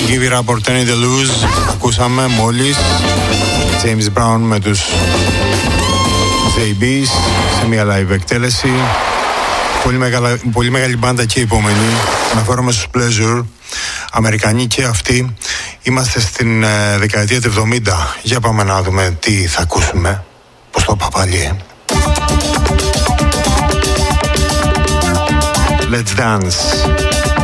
Give it up or turn it to lose. Ακούσαμε μόλις James Brown με τους JBs σε μια live εκτέλεση. Πολύ μεγάλη μπάντα και η επόμενη. Αναφέρομαι στους Pleasure, Αμερικανοί και αυτοί. Είμαστε στην δεκαετία του 70. Για πάμε να δούμε τι θα ακούσουμε. Πώς το είπα πάλι, Let's dance.